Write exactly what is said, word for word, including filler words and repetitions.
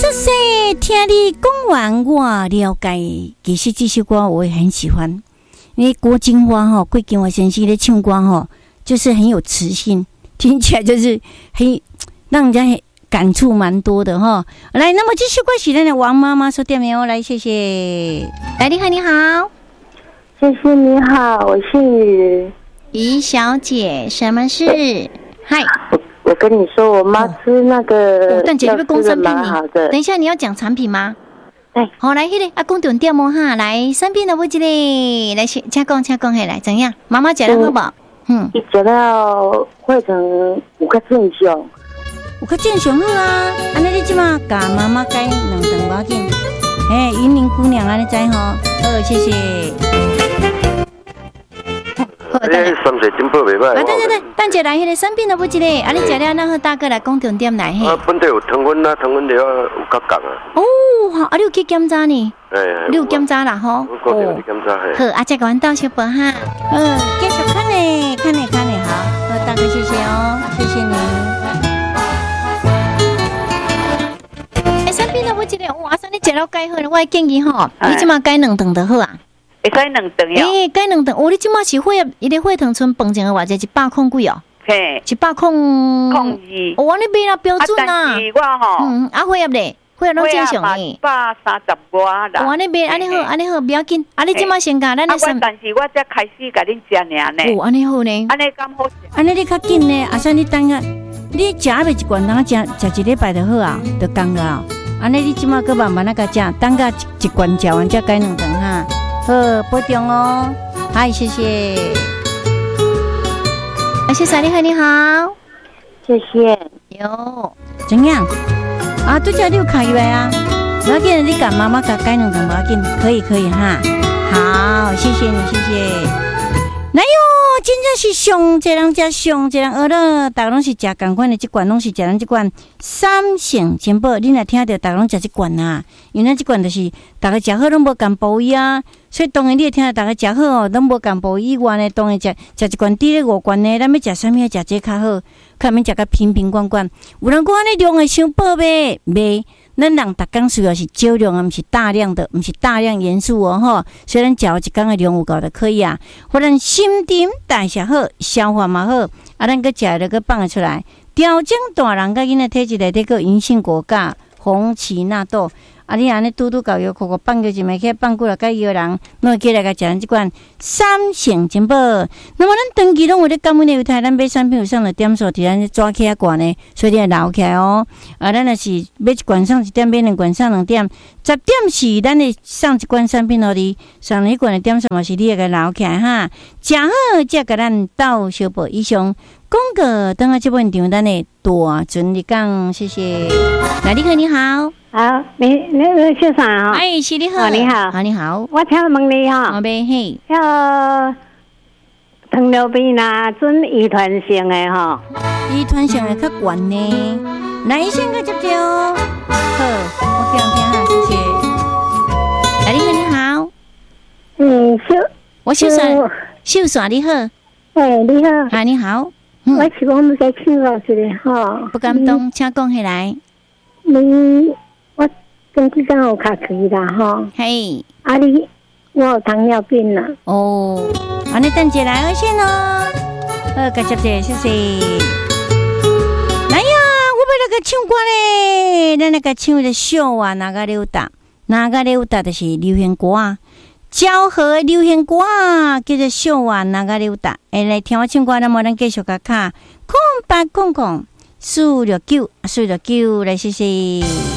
出世，听你讲完我了解。其实这首歌我也很喜欢，因为郭金花哈、郭金花先生的唱歌哈，就是很有磁性，听起来就是很让人家很感触蛮多的哈。来，那么这首歌是咱的王妈妈所点名哦，来，谢谢。来，你好，你好， 谢谢你好，我是于小姐，什么事？嗨。 我跟你说，我妈吃那个， 但姐，你要讲产品蛮好的。 等一下，你要讲产品吗？ 对， 好，来，迄个啊，讲重点哦哈，来，产品的不一个，来，请讲，请讲，嘿，来，怎样？妈妈讲了好不好？嗯， 一食了汇成五个正常， 五个正常好啊。安尼你即马甲妈妈改两顿无要紧。哎，云林姑娘安尼知吼？好，谢谢。 好，等下。三水金宝袂歹。啊， 等等等，等下来，迄个产品的不一个，啊，你食了，咱好大哥来讲重点来嘿。 啊，本地有糖分啊，糖分了有较降啊。 哦，好，啊，你有去检查呢？ 哎， 你有检查啦吼？ 我固定有去检查嘿。 好，啊，再阮到小宝哈。嗯，继续看呢，看呢，看呢，好，好，大哥谢谢哦，谢谢你。哎，产品的不一个，哇，三你食了改好了，我建议吼，你即马改两顿就好啊。 会使两顿哟。 诶，改两顿，哦，你即马是血压，伊个血糖醇饭前的偌济一百控几哦？ 嘿， 一百控。 控二。 哦，安尼变啦标准啦。 但是我吼， 嗯，啊血压咧，血压拢正常诶。 一百三十外啦。 哦，安尼变，安尼好，安尼好，不要紧。啊，你即马先甲咱的三。但是我才开始甲恁食尔呢。 哦，安尼好呢。 安尼咁好食。 安尼你较紧呢，啊，所以你等下，你食袂一罐，当食食一礼拜就好啊，就讲了啊。安尼你即马搁慢慢那个食，等下一一罐食完再改两顿哈。好，保重哦。嗨，谢谢。谢谢你好，你好， 谢谢。 哟，怎样？啊，对家你有卡以来啊？不要紧，你甲妈妈甲改两顿，不要紧，可以可以哈。好，谢谢你，谢谢。来哟，真正是上这人家上这人学了，大家拢是食同款的，这罐拢是食咱这罐三成金宝。你若听到大家拢食这罐啊，因为咱这罐就是大家食好拢无共部位啊，所以当然你会听到大家食好哦，拢无共部位以外呢，当然食食一罐低咧五罐呢，咱要食啥物要食这较好，看免食个瓶瓶罐罐。有人讲安尼量会伤饱呗，袂。咱人逐工需要是少量啊，毋是大量的，毋是大量元素哦吼。虽然食一工的量有够就可以啊，或者心情代谢好，消化嘛好，啊，咱个食了个放得出来。调整大人甲囡仔体质内底个银杏果苷、红荠纳豆。啊，你安尼拄拄搞药，口口放过一枚去，放过来甲药人，弄起来甲食咱即款三成金宝。那么咱长期拢有咧感恩的犹太，咱买产品有上了点数，伫咱抓起来罐呢，所以你要留起来哦。啊，咱若是买一罐上一点，买两罐上两点，十点是咱的上一罐产品互你，上两罐的点数嘛是你要甲留起来哈。食好才甲咱到小宝以上。广告等下这本场，咱的大尊你讲，谢谢。来，你好，你好。 好，你你你叫啥啊？ 哎，是你好， 哦、你好， 好，你好。 我听问你哈， 我呗嘿， 要糖尿病啦，准遗传性的哈， 遗传性的较悬呢。来，先个接着哦。好，我听听哈，谢谢。来，你好，你好。 嗯，秀， 我秀伞，秀伞你好。 哎，你好。 啊，你好。 嗯、我是讲要再请教一下哈。 不敢动，请讲起来。 你。我前几天有卡去啦吼， 嘿， 啊你我有糖尿病啦。 哦，安尼等下来二线哦，好，感谢谢谢谢。来呀，我要那个唱歌咧，咱那个唱的小啊，哪个溜达，哪个溜达就是流行歌啊，昭和的流行歌啊，叫做小啊，哪个溜达。哎，来听我唱歌，那么咱继续个卡，空八空空，四六九，四六九，来谢谢。